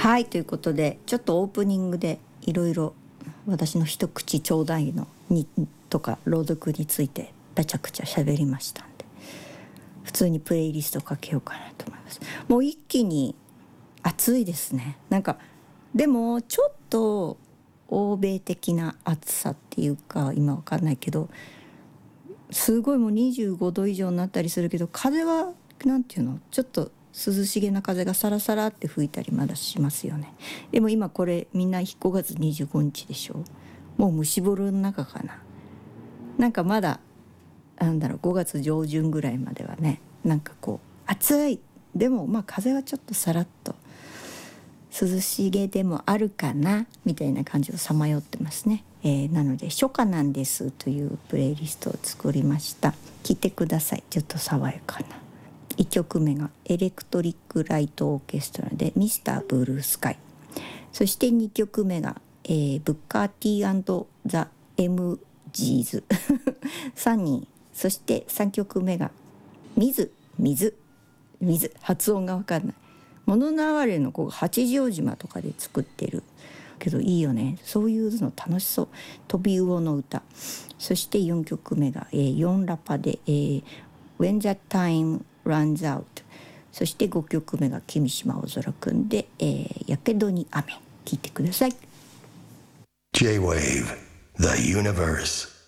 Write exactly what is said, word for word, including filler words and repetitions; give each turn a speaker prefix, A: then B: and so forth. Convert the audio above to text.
A: はい、ということでちょっとオープニングでいろいろ私の一口ちょうだいのにとか朗読についてめちゃくちゃ喋りましたんで、普通にプレイリストかけようかなと思います。もう一気に暑いですね。なんかでもちょっと欧米的な暑さっていうか今わかんないけど、すごいもうにじゅうごど以上になったりするけど、風はなんていうの、ちょっと涼しげな風がサラサラって吹いたりまだしますよね。でも今これみんなごがつにじゅうごにちでしょ。もう蒸し風呂の中かな。なんかまだなんだろう、ごがつ上旬ぐらいまではね、なんかこう暑い、でもまあ風はちょっとさらっと涼しげでもあるかなみたいな感じをさまよってますね。えー、なので初夏なんですというプレイリストを作りました。聴いてください。ちょっと爽やかな。いっきょくめがエレクトリックライトオーケストラでミスターブルースカイ。そしてにきょくめが、えー、ブッカー T& ザ・エムジーズさんにん。そしてさんきょくめが水水水発音が分かんない物の哀れの子が八丈島とかで作ってるけどいいよね、そういうの楽しそう。飛び魚の歌。そしてよんきょくめが、えー、ヨンラパで、えー、When the Time Runs Out。 そしてごきょくめが君島青空くんで、えー、やけどに雨。聴いてください。
B: J-Wave The Universe